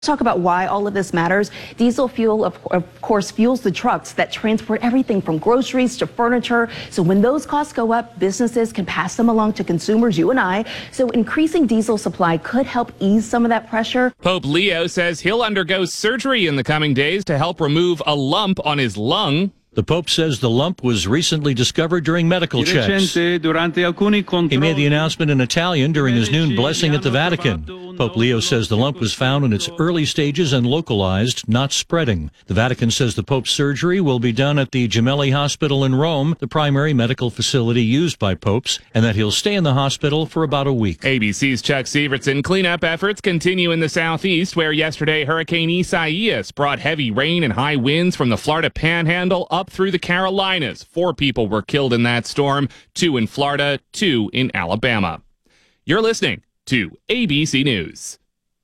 Talk about why all of this matters. Diesel fuel, of course, fuels the trucks that transport everything from groceries to furniture. So when those costs go up, businesses can pass them along to consumers, you and I. So increasing diesel supply could help ease some of that pressure. Pope Leo says he'll undergo surgery in the coming days to help remove a lump on his lung. The Pope says the lump was recently discovered during medical checks. He made the announcement in Italian during his noon blessing at the Vatican. Pope Leo says the lump was found in its early stages and localized, not spreading. The Vatican says the Pope's surgery will be done at the Gemelli Hospital in Rome, the primary medical facility used by popes, and that he'll stay in the hospital for about a week. ABC's Chuck Severson. Cleanup efforts continue in the southeast, where yesterday Hurricane Isaias brought heavy rain and high winds from the Florida Panhandle up through the Carolinas. 4 people were killed in that storm, 2 in Florida, 2 in Alabama. You're listening to ABC News.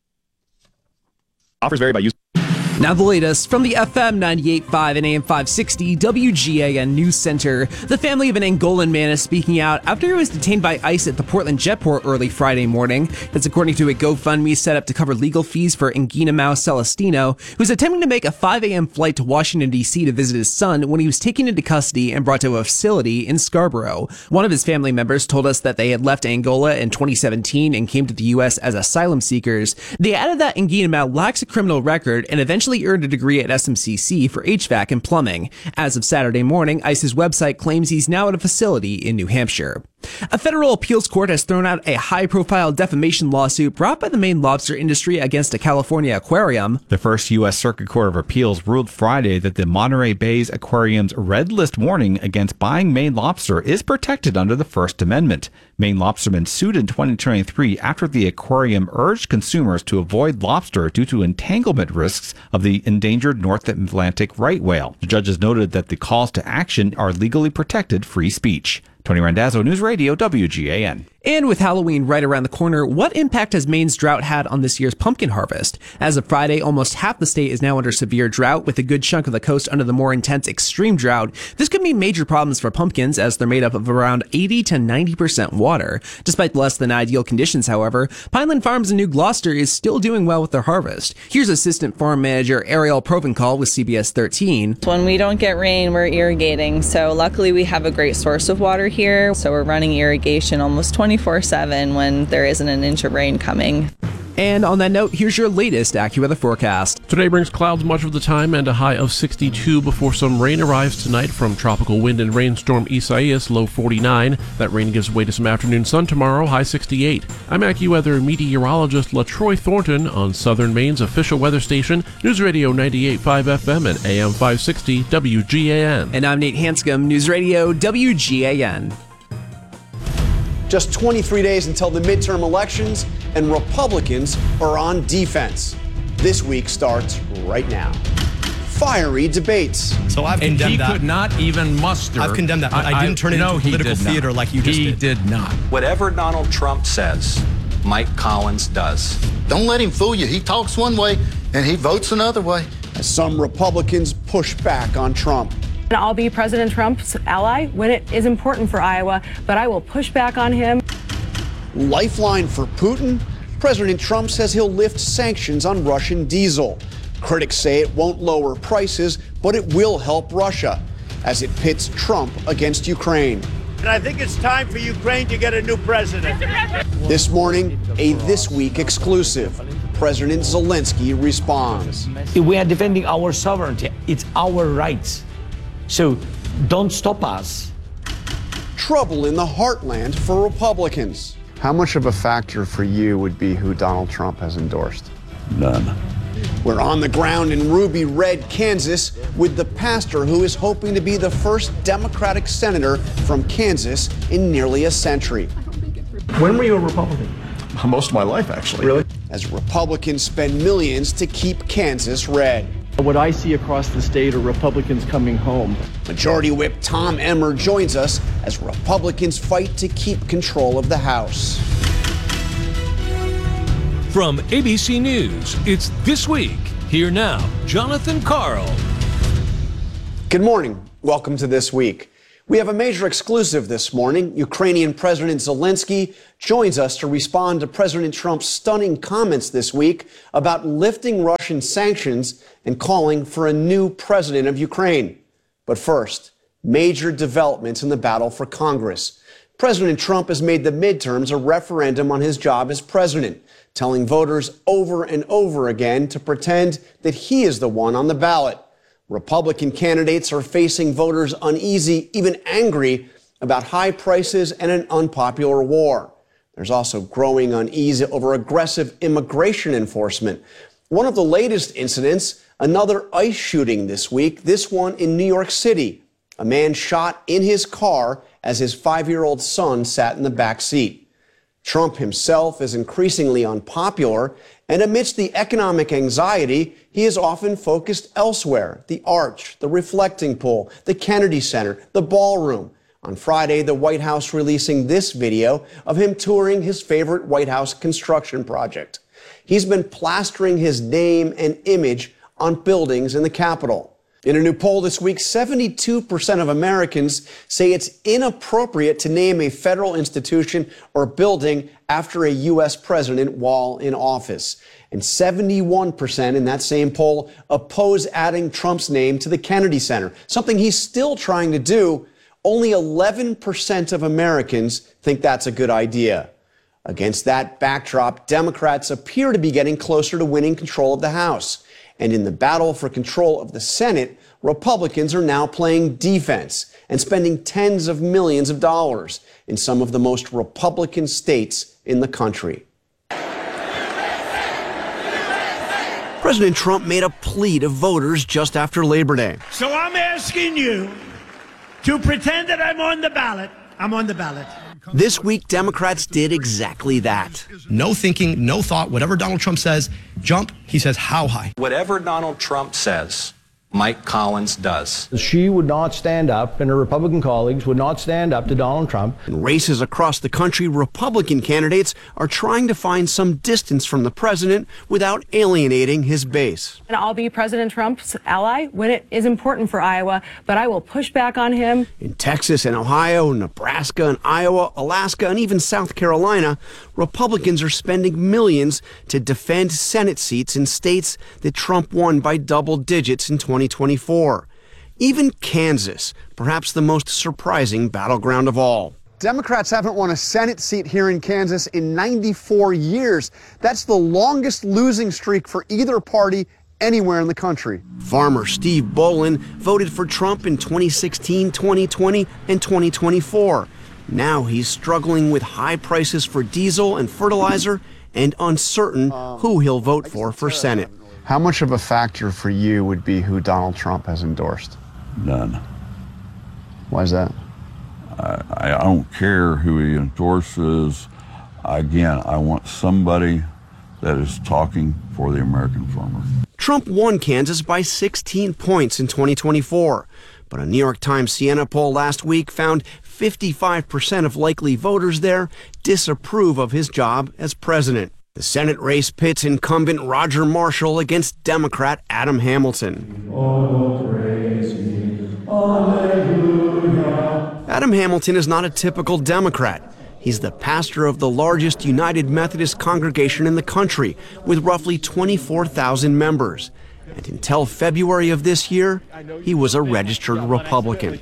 Offers vary by use. Now the latest from the FM 98.5 and AM 560 WGAN News Center. The family of an Angolan man is speaking out after he was detained by ICE at the Portland Jetport early Friday morning. That's according to a GoFundMe set up to cover legal fees for Nguinamao Celestino, who was attempting to make a 5 a.m. flight to Washington, D.C. to visit his son when he was taken into custody and brought to a facility in Scarborough. One of his family members told us that they had left Angola in 2017 and came to the U.S. as asylum seekers. They added that Nguinamao lacks a criminal record and eventually earned a degree at SMCC for HVAC and plumbing. As of Saturday morning, ICE's website claims he's now at a facility in New Hampshire. A federal appeals court has thrown out a high-profile defamation lawsuit brought by the Maine lobster industry against a California aquarium. The First U.S. Circuit Court of Appeals ruled Friday that the Monterey Bay's aquarium's red list warning against buying Maine lobster is protected under the First Amendment. Maine lobstermen sued in 2023 after the aquarium urged consumers to avoid lobster due to entanglement risks of the endangered North Atlantic right whale. The judges noted that the calls to action are legally protected free speech. Tony Randazzo, News Radio, WGAN. And with Halloween right around the corner, what impact has Maine's drought had on this year's pumpkin harvest? As of Friday, almost half the state is now under severe drought, with a good chunk of the coast under the more intense extreme drought. This could mean major problems for pumpkins, as they're made up of around 80 to 90% water. Despite less than ideal conditions, however, Pineland Farms in New Gloucester is still doing well with their harvest. Here's Assistant Farm Manager Ariel Provencal with CBS 13. When we don't get rain, we're irrigating. So luckily we have a great source of water here. So we're running irrigation almost 24/7 when there isn't an inch of rain coming. And on that note, here's your latest AccuWeather forecast. Today brings clouds much of the time and a high of 62 before some rain arrives tonight from tropical wind and rainstorm Isaias, low 49. That rain gives way to some afternoon sun tomorrow, high 68. I'm AccuWeather meteorologist LaTroy Thornton on Southern Maine's official weather station, News Radio 98.5 FM and AM 560 WGAN. And I'm Nate Hanscom, News Radio WGAN. Just 23 days until the midterm elections, and Republicans are on defense. This week starts right now. Fiery debates. So I've condemned that. And he could not even muster. I've condemned that. I didn't turn it into political theater like you just did. He did not. Whatever Donald Trump says, Mike Collins does. Don't let him fool you. He talks one way and he votes another way. As some Republicans push back on Trump. I'll be President Trump's ally when it is important for Iowa, but I will push back on him. Lifeline for Putin? President Trump says he'll lift sanctions on Russian diesel. Critics say it won't lower prices, but it will help Russia as it pits Trump against Ukraine. And I think it's time for Ukraine to get a new president. This morning, a This Week exclusive. President Zelensky responds. We are defending our sovereignty. It's our rights. So don't stop us. Trouble in the heartland for Republicans. How much of a factor for you would be who Donald Trump has endorsed? None. We're on the ground in Ruby Red, Kansas, with the pastor who is hoping to be the first Democratic senator from Kansas in nearly a century. When were you a Republican? Most of my life, actually. Really? As Republicans spend millions to keep Kansas red. What I see across the state are Republicans coming home. Majority Whip Tom Emmer joins us as Republicans fight to keep control of the House. From ABC News, it's This Week. Here now, Jonathan Karl. Good morning. Welcome to This Week. We have a major exclusive this morning. Ukrainian President Zelensky joins us to respond to President Trump's stunning comments this week about lifting Russian sanctions and calling for a new president of Ukraine. But first, major developments in the battle for Congress. President Trump has made the midterms a referendum on his job as president, telling voters over and over again to pretend that he is the one on the ballot. Republican candidates are facing voters uneasy, even angry, about high prices and an unpopular war. There's also growing unease over aggressive immigration enforcement. One of the latest incidents, another ICE shooting this week, this one in New York City. A man shot in his car as his 5-year-old son sat in the back seat. Trump himself is increasingly unpopular, and amidst the economic anxiety, he is often focused elsewhere. The Arch, the Reflecting Pool, the Kennedy Center, the Ballroom. On Friday, the White House releasing this video of him touring his favorite White House construction project. He's been plastering his name and image on buildings in the Capitol. In a new poll this week, 72% of Americans say it's inappropriate to name a federal institution or building after a U.S. president while in office. And 71% in that same poll oppose adding Trump's name to the Kennedy Center, something he's still trying to do. Only 11% of Americans think that's a good idea. Against that backdrop, Democrats appear to be getting closer to winning control of the House. And in the battle for control of the Senate, Republicans are now playing defense and spending tens of millions of dollars in some of the most Republican states in the country. President Trump made a plea to voters just after Labor Day. So I'm asking you to pretend that I'm on the ballot. I'm on the ballot. This week, Democrats did exactly that. No thinking, no thought. Whatever Donald Trump says, jump. He says, how high? Whatever Donald Trump says, Mike Collins does. She would not stand up, and her Republican colleagues would not stand up to Donald Trump. In races across the country, Republican candidates are trying to find some distance from the president without alienating his base. And I'll be President Trump's ally when it is important for Iowa, but I will push back on him. In Texas and Ohio, Nebraska and Iowa, Alaska, and even South Carolina, Republicans are spending millions to defend Senate seats in states that Trump won by double digits in 2024. Even Kansas, perhaps the most surprising battleground of all. Democrats haven't won a Senate seat here in Kansas in 94 years. That's the longest losing streak for either party anywhere in the country. Farmer Steve Bolin voted for Trump in 2016, 2020, and 2024. Now he's struggling with high prices for diesel and fertilizer and uncertain who he'll vote for Senate. How much of a factor for you would be who Donald Trump has endorsed? None. Why is that? I don't care who he endorses. Again, I want somebody that is talking for the American farmer. Trump won Kansas by 16 points in 2024. But a New York Times Siena poll last week found 55% of likely voters there disapprove of his job as president. The Senate race pits incumbent Roger Marshall against Democrat Adam Hamilton. Oh, praise me. Alleluia. Adam Hamilton is not a typical Democrat. He's the pastor of the largest United Methodist congregation in the country, with roughly 24,000 members. And until February of this year, he was a registered Republican.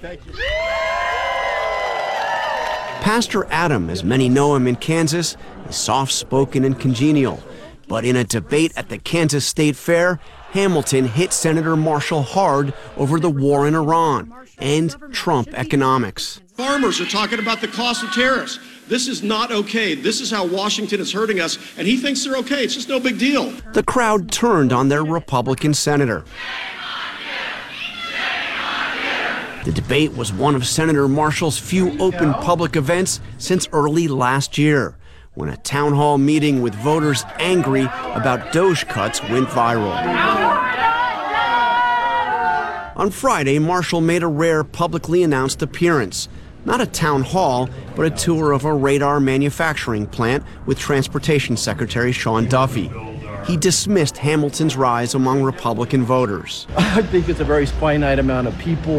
Pastor Adam, as many know him in Kansas, is soft-spoken and congenial. But in a debate at the Kansas State Fair, Hamilton hit Senator Marshall hard over the war in Iran and Trump economics. Farmers are talking about the cost of tariffs. This is not okay. This is how Washington is hurting us, and he thinks they're okay. It's just no big deal. The crowd turned on their Republican senator. The debate was one of Senator Marshall's few open public events since early last year, when a town hall meeting with voters angry about DOGE cuts went viral. On Friday, Marshall made a rare publicly announced appearance. Not a town hall, but a tour of a radar manufacturing plant with Transportation Secretary Sean Duffy. He dismissed Hamilton's rise among Republican voters. I think it's a very finite amount of people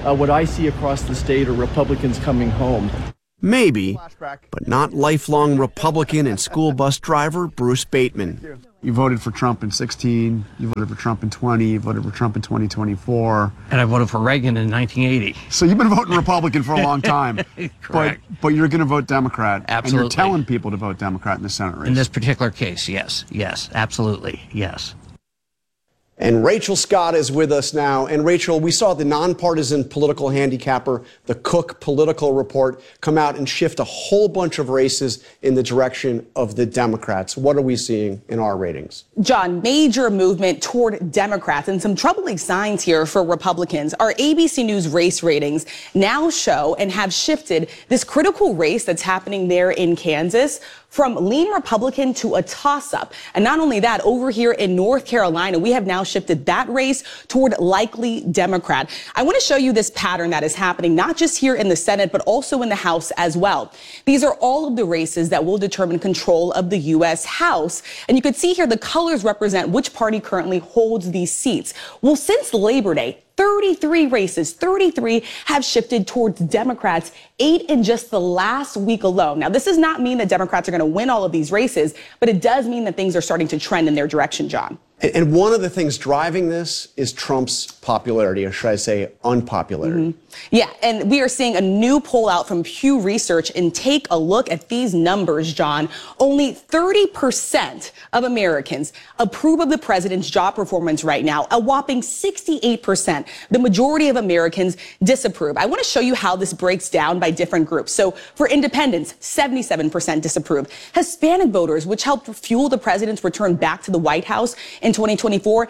what I see across the state are Republicans coming home. Maybe, but not lifelong Republican and school bus driver Bruce Bateman. You voted for Trump in 2016, you voted for Trump in 2020, you voted for Trump in 2024. And I voted for Reagan in 1980. So you've been voting Republican for a long time. Correct. But you're going to vote Democrat. Absolutely. And you're telling people to vote Democrat in the Senate race. In this particular case, yes, absolutely, yes. And Rachel Scott is with us now. And Rachel, we saw the nonpartisan political handicapper, the Cook Political Report, come out and shift a whole bunch of races in the direction of the Democrats. What are we seeing in our ratings? John, major movement toward Democrats and some troubling signs here for Republicans. Our ABC News race ratings now show and have shifted this critical race that's happening there in Kansas from lean Republican to a toss-up. And not only that, over here in North Carolina, we have now shifted that race toward likely Democrat. I want to show you this pattern that is happening, not just here in the Senate, but also in the House as well. These are all of the races that will determine control of the U.S. House. And you can see here the colors represent which party currently holds these seats. Well, since Labor Day, 33 races, 33 have shifted towards Democrats, 8 in just the last week alone. Now, this does not mean that Democrats are going to win all of these races, but it does mean that things are starting to trend in their direction, John. And one of the things driving this is Trump's popularity, or should I say unpopularity. Mm-hmm. Yeah, and we are seeing a new poll out from Pew Research, and take a look at these numbers, John. Only 30% of Americans approve of the president's job performance right now. A whopping 68%. The majority of Americans disapprove. I want to show you how this breaks down by different groups. So for independents, 77% disapprove. Hispanic voters, which helped fuel the president's return back to the White House in 2024,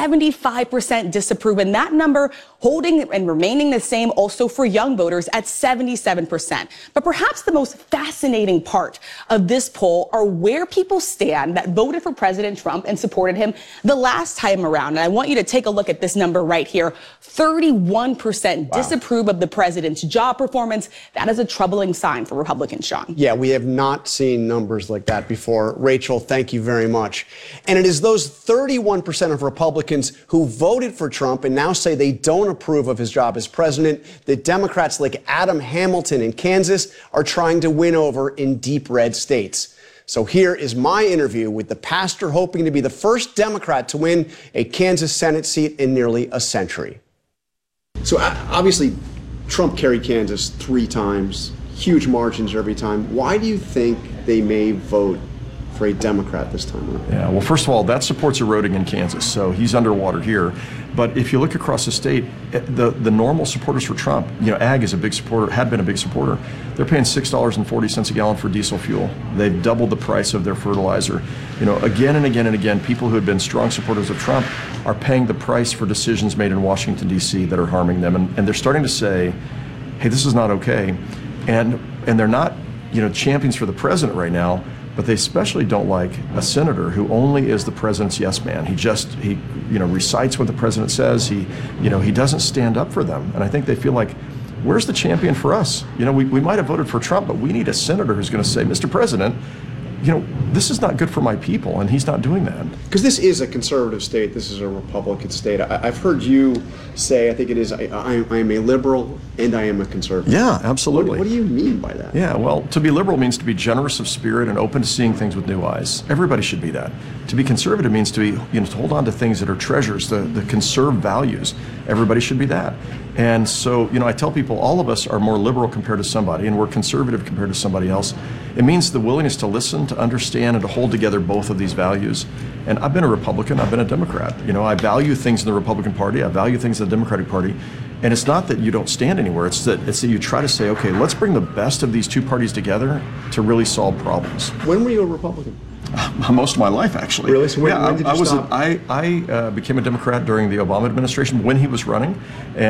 75% disapprove. And that number holding and remaining the same also for young voters at 77%. But perhaps the most fascinating part of this poll are where people stand that voted for President Trump and supported him the last time around. And I want you to take a look at this number right here. 31% disapprove of the president's job performance. That is a troubling sign for Republicans, Sean. Yeah, we have not seen numbers like that before. Rachel, thank you very much. And it is those 31% of Republicans who voted for Trump and now say they don't approve of his job as president that Democrats like Adam Hamilton in Kansas are trying to win over in deep red states. So here is my interview with the pastor hoping to be the first Democrat to win a Kansas Senate seat in nearly a century. So obviously, Trump carried Kansas 3 times, huge margins every time. Why do you think they may vote for a Democrat this time around? Yeah, well, first of all, that support's eroding in Kansas, so he's underwater here. But if you look across the state, the normal supporters for Trump, ag is a big supporter, had been a big supporter. They're paying $6.40 a gallon for diesel fuel. They've doubled the price of their fertilizer. Again and again and again, people who have been strong supporters of Trump are paying the price for decisions made in Washington, D.C. that are harming them. And they're starting to say, hey, this is not okay. And they're not, champions for the president right now, but they especially don't like a senator who only is the president's yes man. He recites what the president says. He doesn't stand up for them. And I think they feel like, where's the champion for us? We might have voted for Trump, but we need a senator who's going to say, Mr. President, this is not good for my people, and he's not doing that. Because this is a conservative state, this is a Republican state. I've heard you say, I think it is, I am a liberal and I am a conservative. Yeah, absolutely. What do you mean by that? Yeah, well, to be liberal means to be generous of spirit and open to seeing things with new eyes. Everybody should be that. To be conservative means to be, to hold on to things that are treasures, the conserved values. Everybody should be that. And so, I tell people all of us are more liberal compared to somebody, and we're conservative compared to somebody else. It means the willingness to listen, to understand, and to hold together both of these values. And I've been a Republican, I've been a Democrat. I value things in the Republican Party, I value things in the Democratic Party. And it's not that you don't stand anywhere, it's that you try to say, okay, let's bring the best of these two parties together to really solve problems. When were you a Republican? Most of my life, actually. Really? So when did you stop? I became a Democrat during the Obama administration when he was running,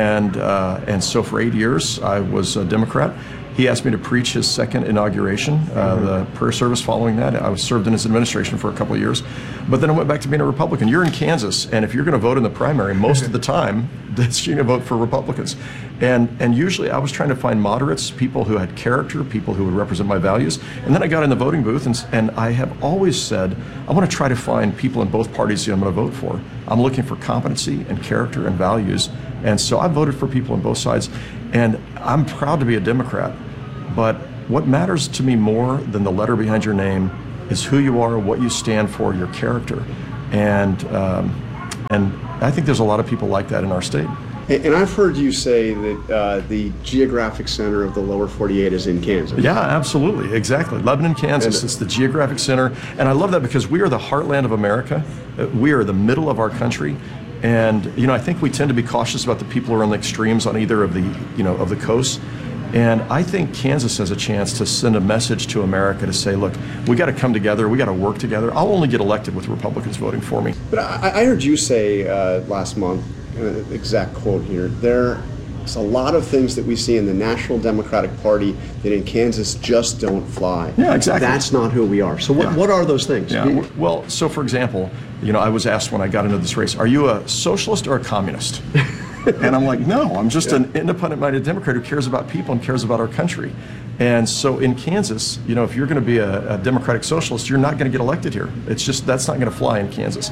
and so for 8 years I was a Democrat. He asked me to preach his second inauguration, the prayer service following that. I was served in his administration for a couple of years, but then I went back to being a Republican. You're in Kansas, and if you're going to vote in the primary, most of the time, you're going to vote for Republicans. And usually I was trying to find moderates, people who had character, people who would represent my values. And then I got in the voting booth, and I have always said, I want to try to find people in both parties that I'm going to vote for. I'm looking for competency and character and values, And so I voted for people on both sides, and I'm proud to be a Democrat. But what matters to me more than the letter behind your name is who you are, what you stand for, your character. And I think there's a lot of people like that in our state. And I've heard you say that the geographic center of the lower 48 is in Kansas. Yeah, absolutely. Exactly. Lebanon, Kansas. It's the geographic center. And I love that because we are the heartland of America. We are the middle of our country. And, I think we tend to be cautious about the people who are on the extremes on either of the coasts. And I think Kansas has a chance to send a message to America to say, look, we got to come together, we got to work together. I'll only get elected with Republicans voting for me. But I heard you say last month, exact quote here, there's a lot of things that we see in the National Democratic Party that in Kansas just don't fly. Yeah, exactly. That's not who we are. So what are those things? Yeah. Well, so for example, I was asked when I got into this race, are you a socialist or a communist? And I'm like, no, I'm just an independent-minded Democrat who cares about people and cares about our country. And so in Kansas, if you're going to be a Democratic socialist, you're not going to get elected here. It's just, that's not going to fly in Kansas.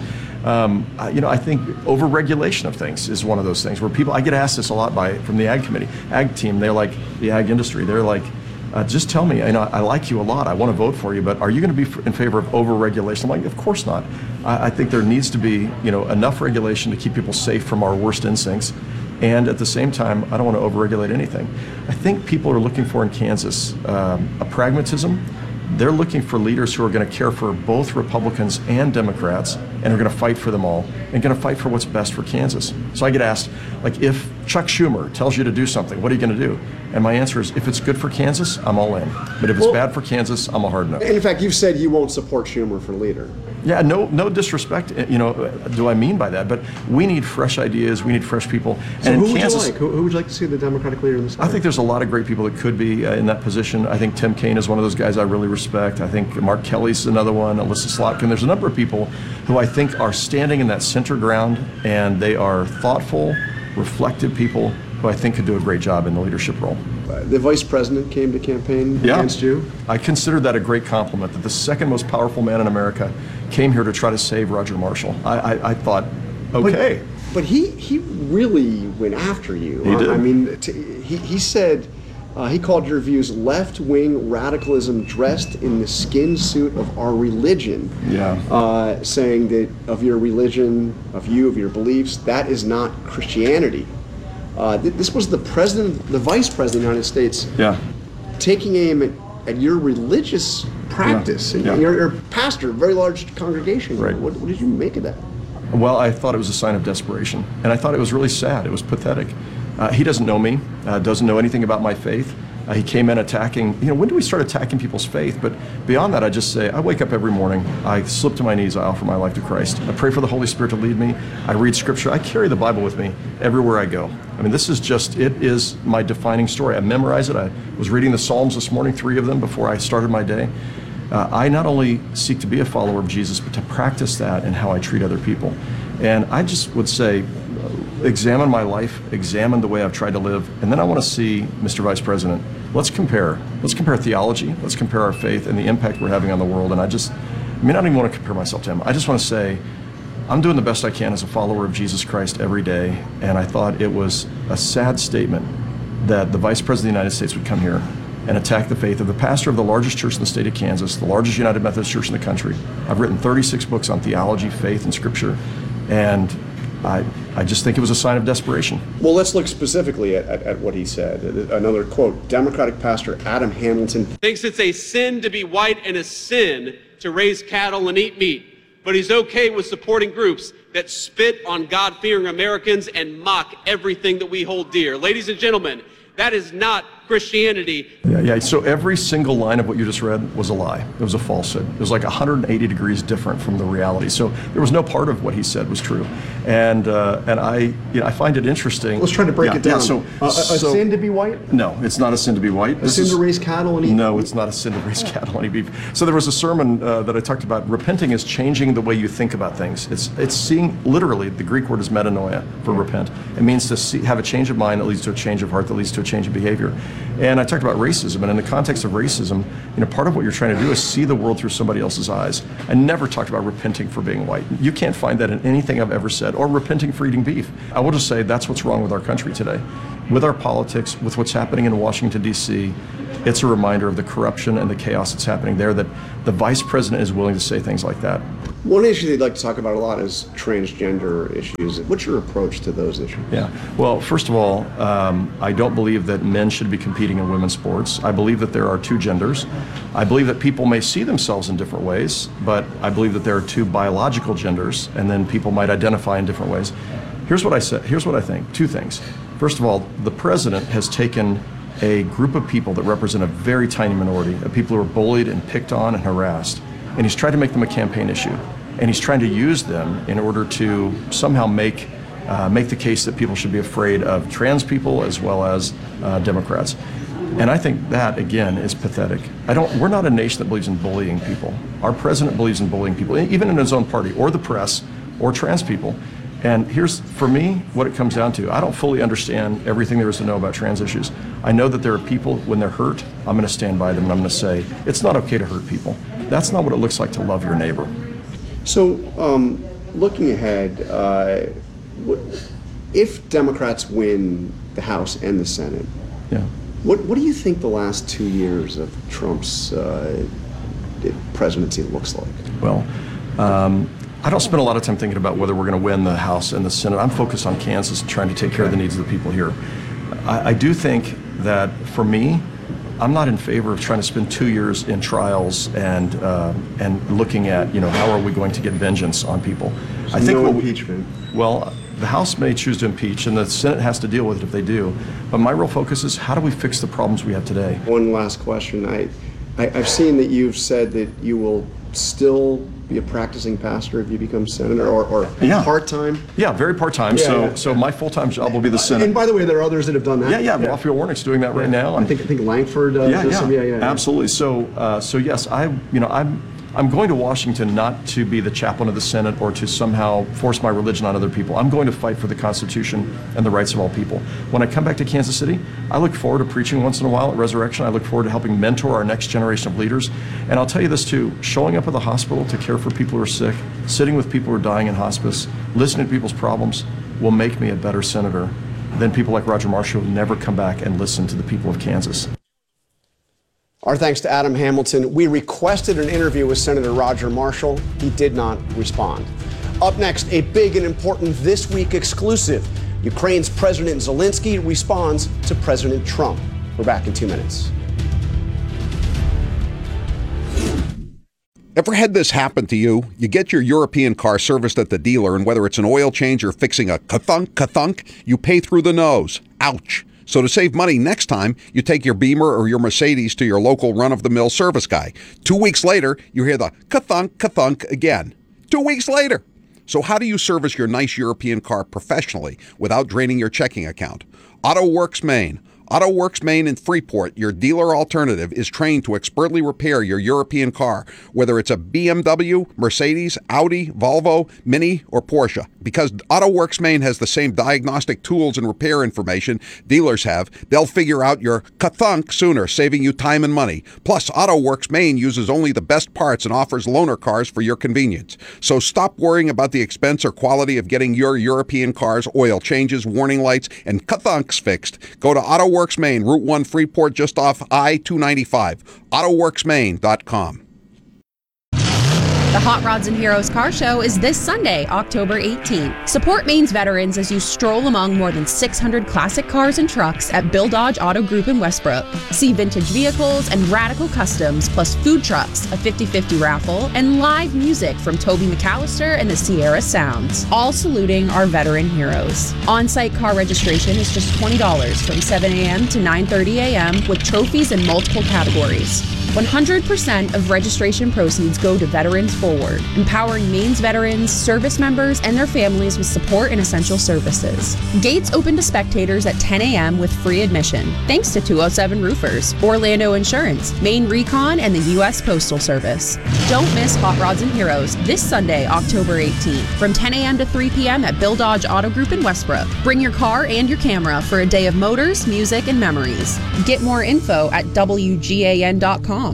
I think over-regulation of things is one of those things where people, I get asked this a lot from the ag committee, ag team, they're like, the ag industry, they're like, just tell me, I like you a lot, I want to vote for you, but are you going to be in favor of over-regulation? I'm like, of course not. I think there needs to be, enough regulation to keep people safe from our worst instincts. And at the same time, I don't want to overregulate anything. I think people are looking for in Kansas a pragmatism. They're looking for leaders who are going to care for both Republicans and Democrats and are going to fight for them all and going to fight for what's best for Kansas. So I get asked, like, if Chuck Schumer tells you to do something, what are you going to do? And my answer is, if it's good for Kansas, I'm all in. But if it's bad for Kansas, I'm a hard no. In fact, you've said you won't support Schumer for leader. Yeah, no disrespect, do I mean by that, but we need fresh ideas, we need fresh people. So and who would Kansas, you like? Who would you like to see the Democratic leader in the Senate? I think there's a lot of great people that could be in that position. I think Tim Kaine is one of those guys I really respect. I think Mark Kelly's another one, Alyssa Slotkin. There's a number of people who I think are standing in that center ground, and they are thoughtful, reflective people who I think could do a great job in the leadership role. The vice president came to campaign against you? I consider that a great compliment, that the second most powerful man in America came here to try to save Roger Marshall. I thought, okay. But he really went after you. He did. I mean, he said, he called your views left-wing radicalism dressed in the skin suit of our religion. Yeah. Saying that of your religion, of your beliefs, that is not Christianity. This was the vice president of the United States, taking aim at your religious practice. Yeah. And you're a pastor, a very large congregation. Right. What did you make of that? Well, I thought it was a sign of desperation, and I thought it was really sad. It was pathetic. He doesn't know me, doesn't know anything about my faith. He came in attacking, when do we start attacking people's faith? But beyond that, I just say, I wake up every morning, I slip to my knees, I offer my life to Christ. I pray for the Holy Spirit to lead me. I read Scripture. I carry the Bible with me everywhere I go. I mean, it is my defining story. I memorize it. I was reading the Psalms this morning, 3 of them, before I started my day. I not only seek to be a follower of Jesus, but to practice that in how I treat other people. And I just would say, examine my life, examine the way I've tried to live, and then I want to see, Mr. Vice President, let's compare theology, let's compare our faith and the impact we're having on the world. And I don't even want to compare myself to him. I just want to say, I'm doing the best I can as a follower of Jesus Christ every day, and I thought it was a sad statement that the Vice President of the United States would come here and attack the faith of the pastor of the largest church in the state of Kansas, the largest United Methodist church in the country. I've written 36 books on theology, faith, and Scripture, and I just think it was a sign of desperation. Well, let's look specifically at what he said. Another quote, Democratic pastor Adam Hamilton thinks it's a sin to be white and a sin to raise cattle and eat meat, but he's okay with supporting groups that spit on God-fearing Americans and mock everything that we hold dear. Ladies and gentlemen, that is not Christianity. Yeah, so every single line of what you just read was a lie. It was a falsehood. It was like 180 degrees different from the reality. So there was no part of what he said was true. And I find it interesting. Let's try to break it down. So, a sin to be white? No, it's not a sin to be white. A sin to raise cattle and eat beef? No, it's not a sin to raise cattle and eat beef. So there was a sermon that I talked about. Repenting is changing the way you think about things. It's seeing, literally, the Greek word is metanoia for repent. It means to have a change of mind that leads to a change of heart, that leads to a change of behavior. And I talked about racism, and in the context of racism, part of what you're trying to do is see the world through somebody else's eyes. I never talked about repenting for being white. You can't find that in anything I've ever said, or repenting for eating beef. I will just say that's what's wrong with our country today. With our politics, with what's happening in Washington, D.C., it's a reminder of the corruption and the chaos that's happening there, that the vice president is willing to say things like that. One issue they'd like to talk about a lot is transgender issues. What's your approach to those issues? Yeah, well, first of all, I don't believe that men should be competing in women's sports. I believe that there are two genders. I believe that people may see themselves in different ways, but I believe that there are two biological genders, and then people might identify in different ways. Here's what I think. Two things. First of all, the president has taken a group of people that represent a very tiny minority of people who are bullied and picked on and harassed, and he's tried to make them a campaign issue. And he's trying to use them in order to somehow make the case that people should be afraid of trans people as well as Democrats. And I think that, again, is pathetic. We're not a nation that believes in bullying people. Our president believes in bullying people, even in his own party, or the press, or trans people. And here's, for me, what it comes down to. I don't fully understand everything there is to know about trans issues. I know that there are people, when they're hurt, I'm going to stand by them and I'm going to say, it's not okay to hurt people. That's not what it looks like to love your neighbor. So, looking ahead, if Democrats win the House and the Senate, what do you think the last 2 years of Trump's presidency looks like? Well, I don't spend a lot of time thinking about whether we're going to win the House and the Senate. I'm focused on Kansas and trying to take care of the needs of the people here. I do think that, for me, I'm not in favor of trying to spend 2 years in trials and looking at, how are we going to get vengeance on people. I think impeachment. Well, the House may choose to impeach, and the Senate has to deal with it if they do. But my real focus is, how do we fix the problems we have today? One last question. I've seen that you've said that you will still be a practicing pastor if you become senator, or part-time? Yeah, very part-time. So my full-time job will be the Senate. And by the way, there are others that have done that. Yeah. Raphael Warnock's doing that right now. I think Langford does some. Absolutely. So yes, I'm going to Washington not to be the chaplain of the Senate or to somehow force my religion on other people. I'm going to fight for the Constitution and the rights of all people. When I come back to Kansas City, I look forward to preaching once in a while at Resurrection. I look forward to helping mentor our next generation of leaders. And I'll tell you this too, showing up at the hospital to care for people who are sick, sitting with people who are dying in hospice, listening to people's problems will make me a better senator than people like Roger Marshall who never come back and listen to the people of Kansas. Our thanks to Adam Hamilton. We requested an interview with Senator Roger Marshall. He did not respond. Up next, a big and important This Week exclusive. Ukraine's President Zelensky responds to President Trump. We're back in 2 minutes. Ever had this happen to you? You get your European car serviced at the dealer, and whether it's an oil change or fixing a ka-thunk, you pay through the nose. Ouch. So to save money next time, you take your Beamer or your Mercedes to your local run-of-the-mill service guy. 2 weeks later, you hear the ka-thunk again. 2 weeks later. So how do you service your nice European car professionally without draining your checking account? AutoWorks Maine. AutoWorks Maine in Freeport, your dealer alternative, is trained to expertly repair your European car, whether it's a BMW, Mercedes, Audi, Volvo, Mini, or Porsche. Because AutoWorks Maine has the same diagnostic tools and repair information dealers have, they'll figure out your ka-thunk sooner, saving you time and money. Plus, AutoWorks Maine uses only the best parts and offers loaner cars for your convenience. So stop worrying about the expense or quality of getting your European car's oil changes, warning lights, and ka-thunks fixed. Go to AutoWorks Maine, Route 1 Freeport, just off I-295. AutoWorksMaine.com. The Hot Rods and Heroes Car Show is this Sunday, October 18th. Support Maine's veterans as you stroll among more than 600 classic cars and trucks at Bill Dodge Auto Group in Westbrook. See vintage vehicles and radical customs, plus food trucks, a 50-50 raffle, and live music from Toby McAllister and the Sierra Sounds, all saluting our veteran heroes. On-site car registration is just $20 from 7 a.m. to 9:30 a.m. with trophies in multiple categories. 100% of registration proceeds go to Veterans Forward, empowering Maine's veterans, service members, and their families with support and essential services. Gates open to spectators at 10 a.m. with free admission, thanks to 207 Roofers, Orlando Insurance, Maine Recon, and the U.S. Postal Service. Don't miss Hot Rods and Heroes this Sunday, October 18th, from 10 a.m. to 3 p.m. at Bill Dodge Auto Group in Westbrook. Bring your car and your camera for a day of motors, music, and memories. Get more info at WGAN.com.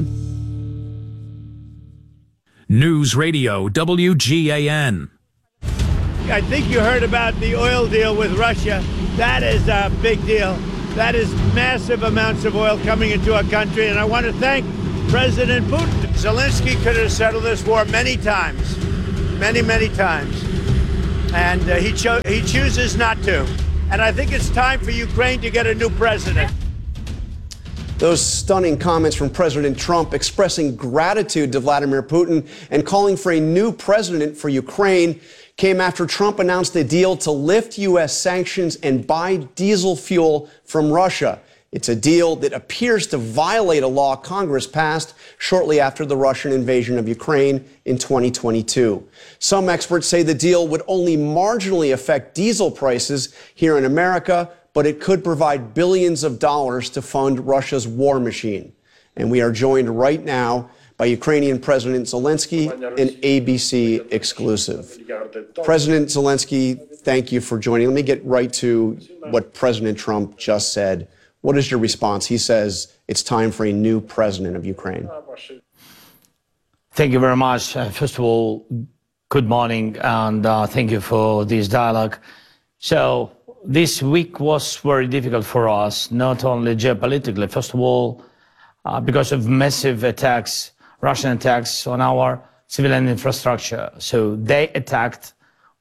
News Radio WGAN. I think you heard about the oil deal with Russia. That is a big deal. That is massive amounts of oil coming into our country, and I want to thank President Putin. Zelensky could have settled this war many times, many times, and he chooses not to. And I think it's time for Ukraine to get a new president. Those stunning comments from President Trump expressing gratitude to Vladimir Putin and calling for a new president for Ukraine came after Trump announced a deal to lift U.S. sanctions and buy diesel fuel from Russia. It's a deal that appears to violate a law Congress passed shortly after the Russian invasion of Ukraine in 2022. Some experts say the deal would only marginally affect diesel prices here in America, but it could provide billions of dollars to fund Russia's war machine. And we are joined right now by Ukrainian President Zelensky, an ABC exclusive. President Zelensky, thank you for joining. Let me get right to what President Trump just said. What is your response? He says it's time for a new president of Ukraine. Thank you very much. First of all, good morning, and thank you for this dialogue. So this week was very difficult for us, not only geopolitically, first of all, because of massive attacks, Russian attacks on our civilian infrastructure. So they attacked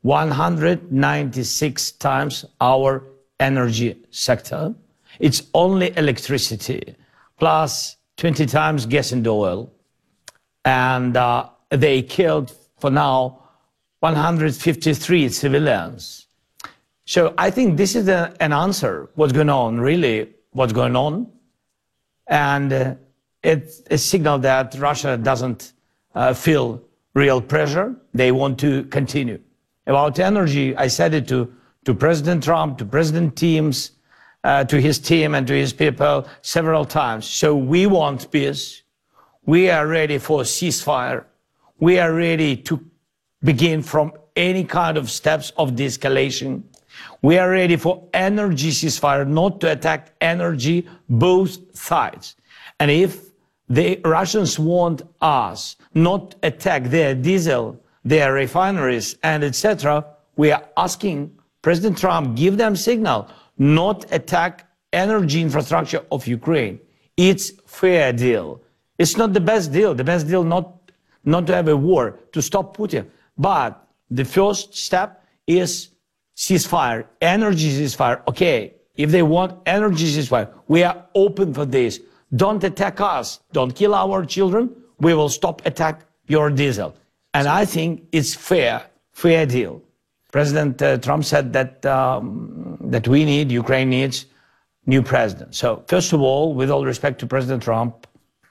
196 times our energy sector. It's only electricity, plus 20 times gas and oil. And they killed, for now, 153 civilians. So I think this is an answer, what's going on, really, what's going on. And it's a signal that Russia doesn't feel real pressure. They want to continue. About energy, I said it to President Trump, to President teams, to his team and to his people several times. So we want peace. We are ready for a ceasefire. We are ready to begin from any kind of steps of de-escalation. We are ready for energy ceasefire, not to attack energy, both sides. And if the Russians want us not attack their diesel, their refineries, and etc., we are asking President Trump, give them signal, not attack energy infrastructure of Ukraine. It's fair deal. It's not the best deal. The best deal not to have a war, to stop Putin. But the first step is ceasefire, energy ceasefire. Okay, if they want energy ceasefire, we are open for this. Don't attack us. Don't kill our children. We will stop attack your diesel. And I think it's fair deal. President Trump said that that Ukraine needs new president. So first of all, with all respect to President Trump,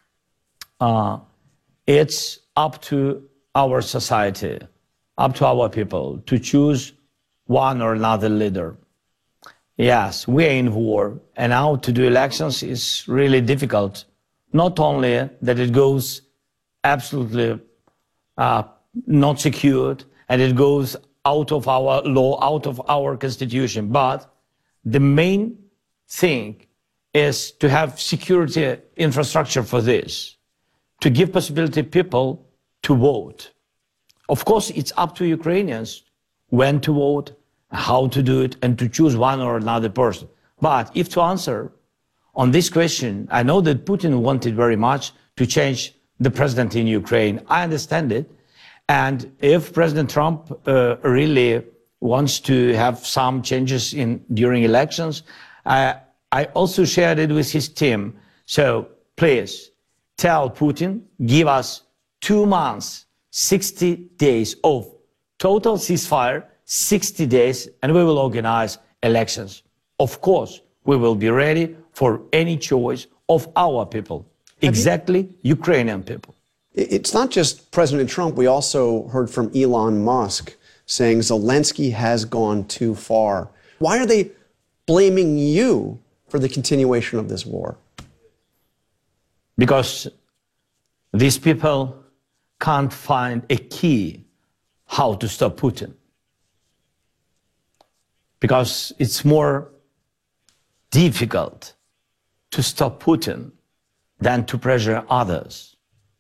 it's up to our society, up to our people to choose one or another leader. Yes, we are in war, and now to do elections is really difficult. Not only that it goes absolutely not secured, and it goes out of our law, out of our constitution, but the main thing is to have security infrastructure for this, to give possibility people to vote. Of course, it's up to Ukrainians when to vote, how to do it, and to choose one or another person. But if to answer on this question, I know that Putin wanted very much to change the president in Ukraine. I understand it. And if President Trump really wants to have some changes during elections, I also shared it with his team. So please tell Putin, give us 2 months, 60 days of total ceasefire, 60 days, and we will organize elections. Of course, we will be ready for any choice of our people. exactly Ukrainian people. It's not just President Trump. We also heard from Elon Musk saying Zelensky has gone too far. Why are they blaming you for the continuation of this war? Because these people can't find a key how to stop Putin. Because it's more difficult to stop Putin than to pressure others.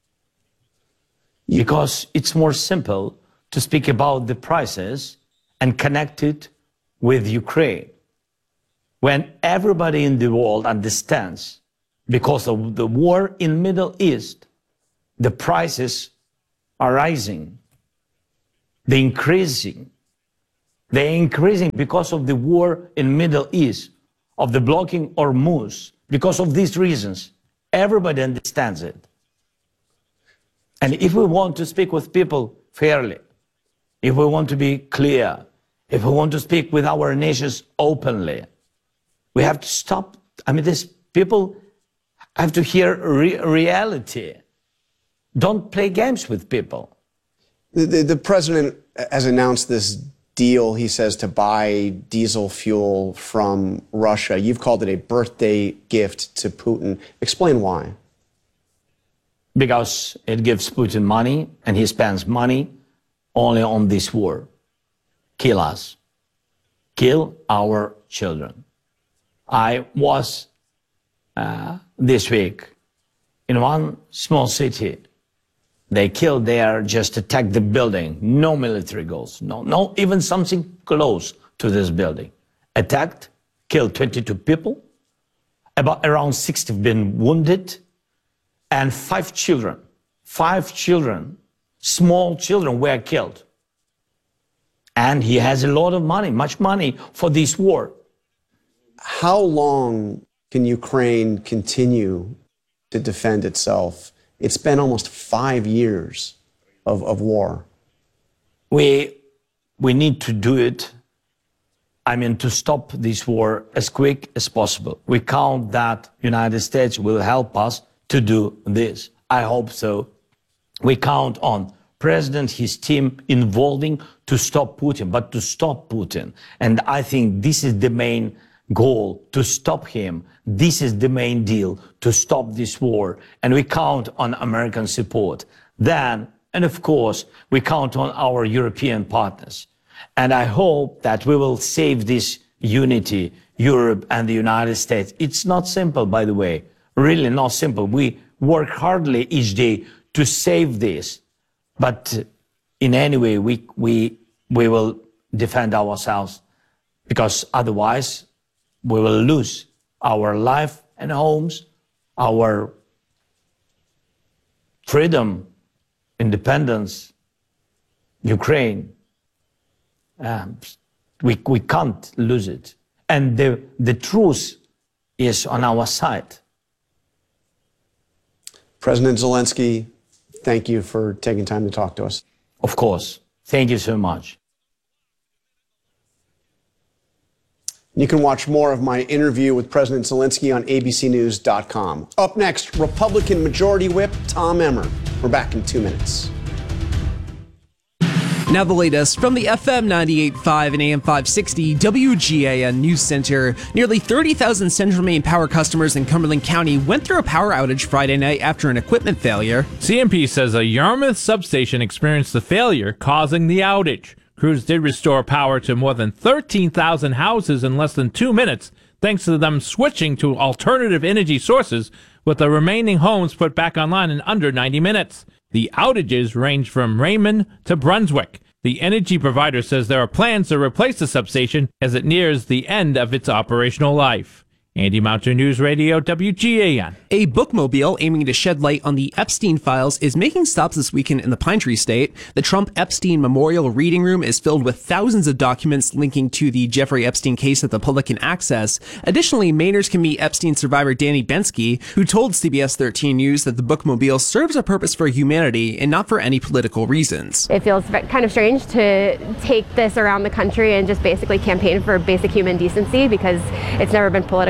Because it's more simple to speak about the prices and connect it with Ukraine. When everybody in the world understands, because of the war in Middle East, the prices are rising. They're increasing. They're increasing because of the war in Middle East, of the blocking Hormuz, because of these reasons. Everybody understands it. And if we want to speak with people fairly, if we want to be clear, if we want to speak with our nations openly, we have to stop. I mean, these people have to hear reality. Don't play games with people. The president has announced this deal, he says, to buy diesel fuel from Russia. You've called it a birthday gift to Putin. Explain why. Because it gives Putin money, and he spends money only on this war. Kill us. Kill our children. I was this week in one small city. They killed there, just attacked the building. No military goals. No, even something close to this building. Attacked, killed 22 people. Around 60 have been wounded. And 5 children, small children were killed. And he has a lot of money, much money for this war. How long can Ukraine continue to defend itself? It's been almost 5 years of war. We need to do it, to stop this war as quick as possible. We count that United States will help us to do this. I hope so. We count on President, his team involving to stop Putin, but to stop Putin. And I think this is the main goal, to stop him. This is the main deal, to stop this war. And we count on American support. Then, and of course, we count on our European partners. And I hope that we will save this unity, Europe and the United States. It's not simple, by the way. Really not simple. We work hardly each day to save this, but in any way we will defend ourselves, because otherwise we will lose our life and homes, our freedom, independence, Ukraine. We can't lose it, and the truth is on our side. President Zelensky, thank you for taking time to talk to us. Of course. Thank you so much. You can watch more of my interview with President Zelensky on abcnews.com. Up next, Republican Majority Whip Tom Emmer. We're back in 2 minutes. Now the latest from the FM 98.5 and AM 560 WGAN News Center. Nearly 30,000 Central Maine Power customers in Cumberland County went through a power outage Friday night after an equipment failure. CMP says a Yarmouth substation experienced the failure, causing the outage. Crews did restore power to more than 13,000 houses in less than 2 minutes, thanks to them switching to alternative energy sources, with the remaining homes put back online in under 90 minutes. The outages range from Raymond to Brunswick. The energy provider says there are plans to replace the substation as it nears the end of its operational life. Andy Mountain News Radio, WGAN. A bookmobile aiming to shed light on the Epstein files is making stops this weekend in the Pine Tree State. The Trump-Epstein Memorial Reading Room is filled with thousands of documents linking to the Jeffrey Epstein case that the public can access. Additionally, Mainers can meet Epstein survivor Danny Bensky, who told CBS 13 News that the bookmobile serves a purpose for humanity and not for any political reasons. It feels kind of strange to take this around the country and just basically campaign for basic human decency, because it's never been political.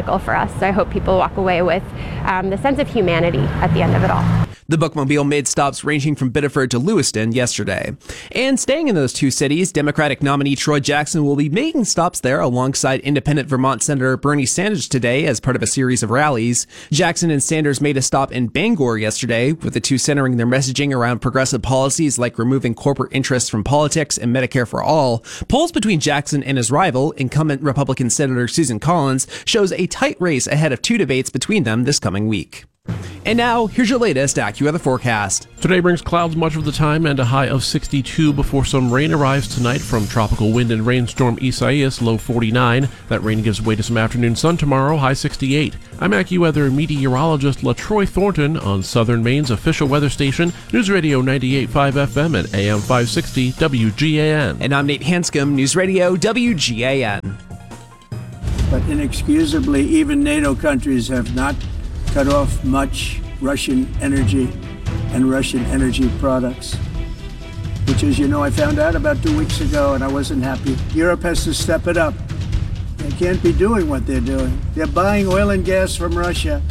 miracle for us. So I hope people walk away with the sense of humanity at the end of it all. The bookmobile made stops ranging from Biddeford to Lewiston yesterday. And staying in those two cities, Democratic nominee Troy Jackson will be making stops there alongside independent Vermont Senator Bernie Sanders today as part of a series of rallies. Jackson and Sanders made a stop in Bangor yesterday, with the two centering their messaging around progressive policies like removing corporate interests from politics and Medicare for all. Polls between Jackson and his rival, incumbent Republican Senator Susan Collins, shows a tight race ahead of two debates between them this coming week. And now, here's your latest AccuWeather forecast. Today brings clouds much of the time and a high of 62 before some rain arrives tonight from tropical wind and rainstorm Isaias, low 49. That rain gives way to some afternoon sun tomorrow, high 68. I'm AccuWeather meteorologist LaTroy Thornton on Southern Maine's official weather station, News Radio 98.5 FM and AM 560 WGAN. And I'm Nate Hanscom, News Radio WGAN. But inexcusably, even NATO countries have not cut off much Russian energy and Russian energy products, which, as you know, I found out about 2 weeks ago, and I wasn't happy. Europe has to step it up. They can't be doing what they're doing. They're buying oil and gas from Russia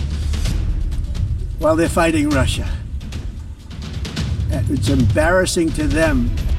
while they're fighting Russia. It's embarrassing to them